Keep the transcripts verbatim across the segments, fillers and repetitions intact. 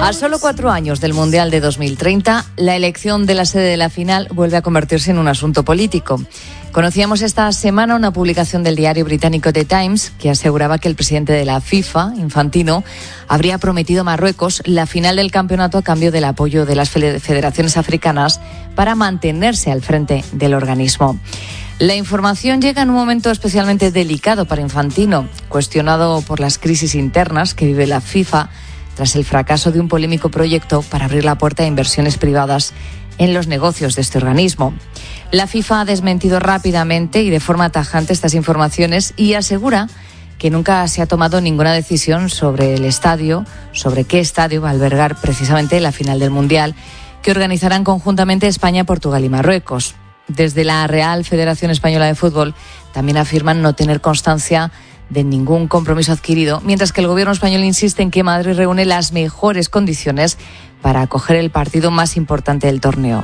A solo cuatro años del Mundial de dos mil treinta, la elección de la sede de la final vuelve a convertirse en un asunto político. Conocíamos esta semana una publicación del diario británico The Times que aseguraba que el presidente de la FIFA, Infantino, habría prometido a Marruecos la final del campeonato a cambio del apoyo de las federaciones africanas para mantenerse al frente del organismo. La información llega en un momento especialmente delicado para Infantino, cuestionado por las crisis internas que vive la FIFA tras el fracaso de un polémico proyecto para abrir la puerta a inversiones privadas en los negocios de este organismo. La FIFA ha desmentido rápidamente y de forma tajante estas informaciones y asegura que nunca se ha tomado ninguna decisión sobre el estadio, sobre qué estadio va a albergar precisamente la final del Mundial, que organizarán conjuntamente España, Portugal y Marruecos. Desde la Real Federación Española de Fútbol también afirman no tener constancia de ningún compromiso adquirido, mientras que el gobierno español insiste en que Madrid reúne las mejores condiciones para acoger el partido más importante del torneo.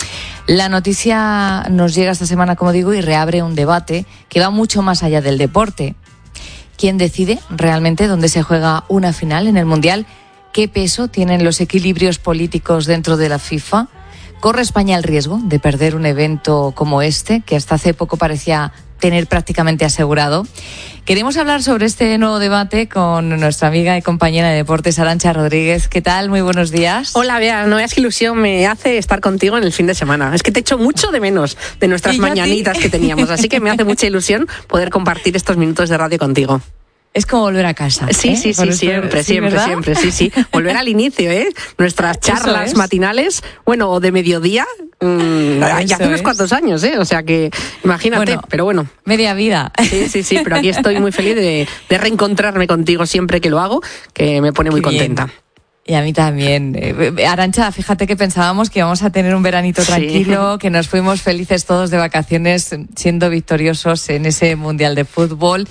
La noticia nos llega esta semana, como digo, y reabre un debate que va mucho más allá del deporte. ¿Quién decide realmente dónde se juega una final en el Mundial? ¿Qué peso tienen los equilibrios políticos dentro de la FIFA? ¿Corre España el riesgo de perder un evento como este, que hasta hace poco parecía tener prácticamente asegurado? Queremos hablar sobre este nuevo debate con nuestra amiga y compañera de deportes, Arantxa Rodríguez. ¿Qué tal? Muy buenos días. Hola, Bea. No veas qué ilusión me hace estar contigo en el fin de semana. Es que te echo mucho de menos de nuestras mañanitas que teníamos, así que me hace mucha ilusión poder compartir estos minutos de radio contigo. Es como volver a casa. Sí, ¿eh? sí, sí, siempre, sí, siempre, ¿verdad? siempre, sí, sí. Volver al inicio, ¿eh? Nuestras charlas es. matinales, bueno, o de mediodía, mmm, ya hace unos es. cuantos años, ¿eh? O sea que, imagínate, bueno, pero bueno. Media vida. Sí, sí, sí, pero aquí estoy muy feliz de, de reencontrarme contigo siempre que lo hago, que me pone muy Qué contenta. Bien. Y a mí también. Eh, Arantxa, fíjate que pensábamos que íbamos a tener un veranito tranquilo, sí. que nos fuimos felices todos de vacaciones siendo victoriosos en ese Mundial de Fútbol.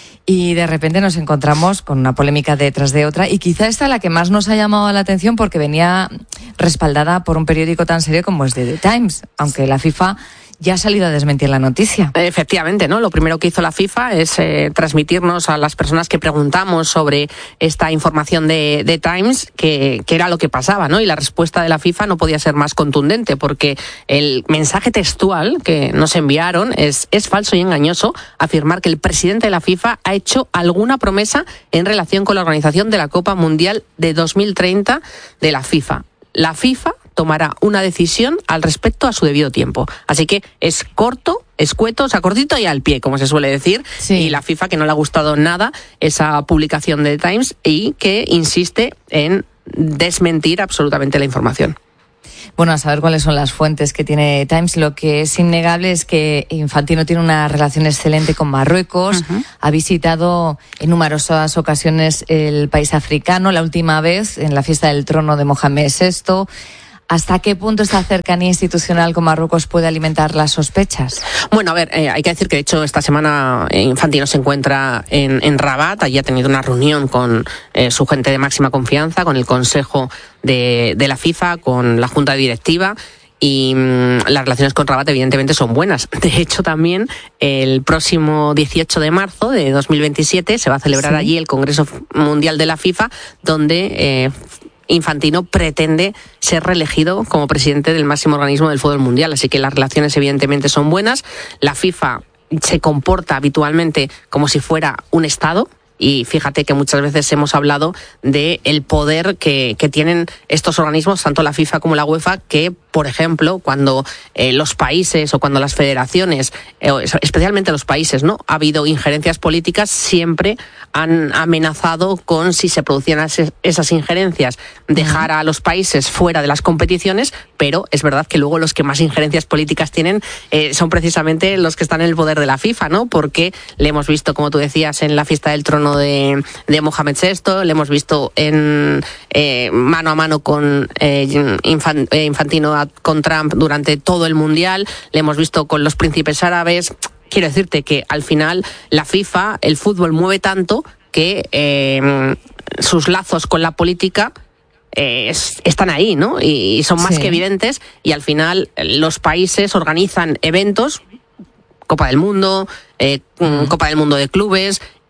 Y de repente nos encontramos con una polémica detrás de otra y quizá esta la que más nos ha llamado la atención porque venía respaldada por un periódico tan serio como es The Times, aunque la FIFA ya ha salido a desmentir la noticia. Efectivamente, ¿no? Lo primero que hizo la FIFA es eh, transmitirnos a las personas que preguntamos sobre esta información de, de Times que, que era lo que pasaba, ¿no? Y la respuesta de la FIFA no podía ser más contundente porque el mensaje textual que nos enviaron es, es falso y engañoso afirmar que el presidente de la FIFA ha hecho alguna promesa en relación con la organización de la Copa Mundial de dos mil treinta de la FIFA. La FIFA tomará una decisión al respecto a su debido tiempo. Así que es corto, escueto, o sea, cortito y al pie, como se suele decir. Sí. Y la FIFA, que no le ha gustado nada esa publicación de The Times y que insiste en desmentir absolutamente la información. Bueno, a saber cuáles son las fuentes que tiene Times. Lo que es innegable es que Infantino tiene una relación excelente con Marruecos. Uh-huh. Ha visitado en numerosas ocasiones el país africano, la última vez en la fiesta del trono de Mohamed sexto. ¿Hasta qué punto esta cercanía institucional con Marruecos puede alimentar las sospechas? Bueno, a ver, eh, hay que decir que de hecho esta semana Infantino se encuentra en, en Rabat. Allí ha tenido una reunión con eh, su gente de máxima confianza, con el Consejo de, de la FIFA, con la Junta Directiva. Y mmm, las relaciones con Rabat evidentemente son buenas. De hecho, también el próximo dieciocho de marzo de dos mil veintisiete se va a celebrar ¿Sí? allí el Congreso Mundial de la FIFA, donde eh, Infantino pretende ser reelegido como presidente del máximo organismo del fútbol mundial. Así que las relaciones evidentemente son buenas. La FIFA se comporta habitualmente como si fuera un Estado. Y fíjate que muchas veces hemos hablado de el poder que, que tienen estos organismos, tanto la FIFA como la UEFA, que, por ejemplo, cuando eh, los países o cuando las federaciones, eh, especialmente los países, ¿no?, ha habido injerencias políticas, siempre han amenazado con, si se producían esas injerencias, dejar a los países fuera de las competiciones, pero es verdad que luego los que más injerencias políticas tienen eh, son precisamente los que están en el poder de la FIFA, ¿no?, porque le hemos visto, como tú decías, en la fiesta del trono de, de Mohamed sexto, le hemos visto en eh, mano a mano con eh, Infant, eh, Infantino con Trump durante todo el Mundial, le hemos visto con los príncipes árabes. Quiero decirte que al final la FIFA, el fútbol mueve tanto que eh, sus lazos con la política eh, es, están ahí, ¿no? Y, y son más sí. que evidentes, y al final los países organizan eventos, Copa del Mundo, eh, mm. Copa del Mundo de clubes,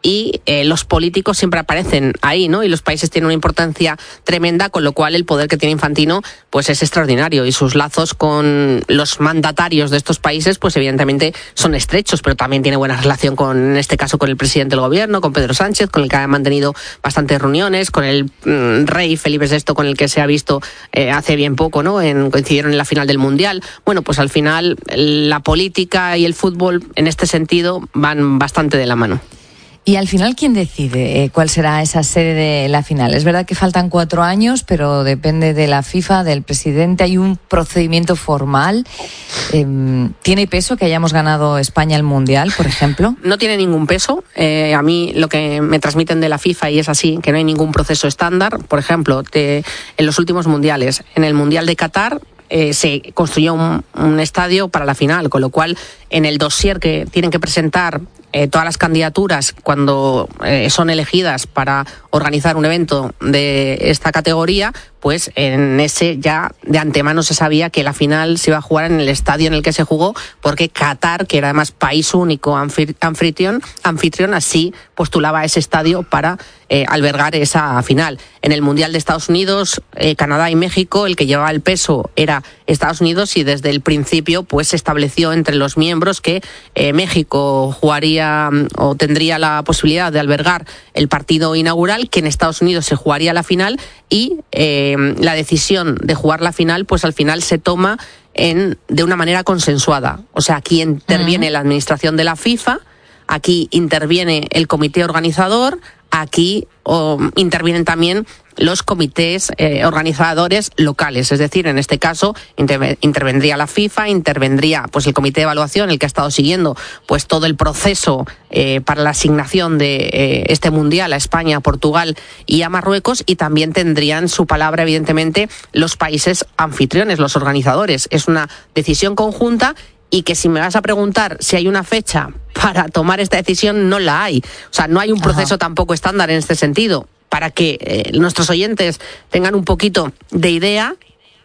y eh, los políticos siempre aparecen ahí, ¿no? Y los países tienen una importancia tremenda, con lo cual el poder que tiene Infantino pues es extraordinario, y sus lazos con los mandatarios de estos países pues evidentemente son estrechos, pero también tiene buena relación con, en este caso, con el presidente del gobierno, con Pedro Sánchez, con el que ha mantenido bastantes reuniones, con el mm, rey Felipe sexto, con el que se ha visto eh, hace bien poco, ¿no? En, coincidieron en la final del Mundial. Bueno, pues al final la política y el fútbol en este sentido van bastante de la mano. Y al final, ¿quién decide eh, cuál será esa sede de la final? Es verdad que faltan cuatro años, pero depende de la FIFA, del presidente. Hay un procedimiento formal. Eh, ¿Tiene peso que hayamos ganado España el Mundial, por ejemplo? No tiene ningún peso. Eh, a mí lo que me transmiten de la FIFA, y es así, que no hay ningún proceso estándar. Por ejemplo, te, en los últimos mundiales, en el Mundial de Qatar, Eh, se construyó un, un estadio para la final, con lo cual en el dossier que tienen que presentar eh, todas las candidaturas cuando eh, son elegidas para organizar un evento de esta categoría, pues en ese ya de antemano se sabía que la final se iba a jugar en el estadio en el que se jugó, porque Qatar, que era además país único anfitrión, anfitrión así postulaba ese estadio para eh, albergar esa final. En el Mundial de Estados Unidos, eh, Canadá y México, el que llevaba el peso era Estados Unidos, y desde el principio pues se estableció entre los miembros que eh, México jugaría o tendría la posibilidad de albergar el partido inaugural, que en Estados Unidos se jugaría la final, y eh, la decisión de jugar la final pues al final se toma en, de una manera consensuada. O sea, aquí interviene uh-huh. la administración de la FIFA, aquí interviene el comité organizador, aquí o, intervienen también los comités eh, organizadores locales, es decir, en este caso inter- intervendría la FIFA, intervendría pues el comité de evaluación, el que ha estado siguiendo pues todo el proceso eh, para la asignación de eh, este mundial a España, a Portugal y a Marruecos, y también tendrían su palabra evidentemente los países anfitriones, los organizadores. Es una decisión conjunta, y que si me vas a preguntar si hay una fecha para tomar esta decisión, no la hay. O sea, no hay un proceso Ajá. tampoco estándar en este sentido. Para que eh, nuestros oyentes tengan un poquito de idea,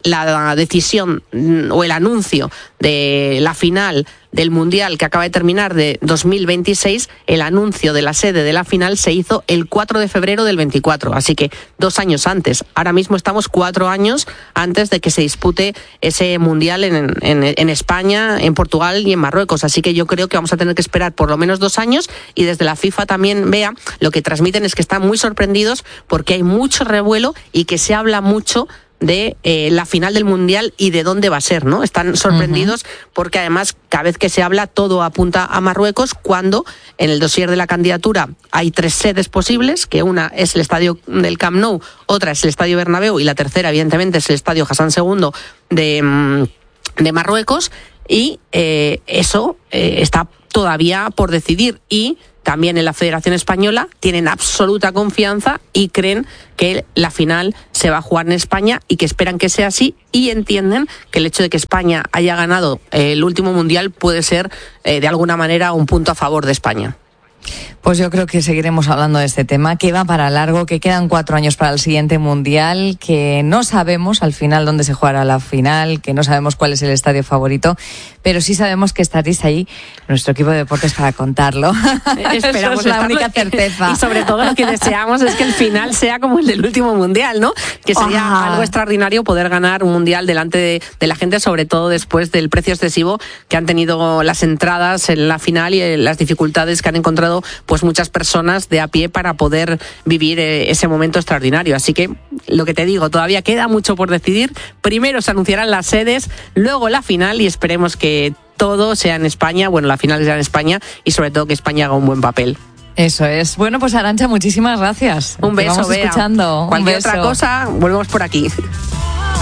la decisión o el anuncio de la final del Mundial que acaba de terminar de dos mil veintiséis, el anuncio de la sede de la final se hizo el cuatro de febrero del veinticuatro, así que dos años antes. Ahora mismo estamos cuatro años antes de que se dispute ese Mundial en, en, en España, en Portugal y en Marruecos, así que yo creo que vamos a tener que esperar por lo menos dos años, y desde la FIFA también, vea, lo que transmiten es que están muy sorprendidos porque hay mucho revuelo y que se habla mucho de eh, la final del Mundial y de dónde va a ser, ¿no? Están sorprendidos uh-huh. porque además cada vez que se habla todo apunta a Marruecos, cuando en el dossier de la candidatura hay tres sedes posibles, que una es el estadio del Camp Nou, otra es el estadio Bernabéu y la tercera evidentemente es el estadio Hassan segundo de, de Marruecos, y eh, eso eh, está todavía por decidir, y también en la Federación Española tienen absoluta confianza y creen que la final se va a jugar en España, y que esperan que sea así, y entienden que el hecho de que España haya ganado el último Mundial puede ser eh, de alguna manera un punto a favor de España. Pues yo creo que seguiremos hablando de este tema, que va para largo, que quedan cuatro años para el siguiente Mundial, que no sabemos al final dónde se jugará la final, que no sabemos cuál es el estadio favorito, pero sí sabemos que estaréis ahí, nuestro equipo de deportes, para contarlo. Esperamos, Eso es la única certeza. Y sobre todo lo que deseamos es que el final sea como el del último Mundial, ¿no? Que sería ah. algo extraordinario poder ganar un Mundial delante de, de la gente, sobre todo después del precio excesivo que han tenido las entradas en la final y las dificultades que han encontrado pues muchas personas de a pie para poder vivir eh, ese momento extraordinario. Así que, lo que te digo, todavía queda mucho por decidir. Primero se anunciarán las sedes, luego la final, y esperemos que todo sea en España, bueno, la final sea en España, y sobre todo que España haga un buen papel. Eso es. Bueno, pues Arantxa, muchísimas gracias. Un beso, Te vamos Bea. escuchando. Cualquier Un beso. otra cosa, volvemos por aquí.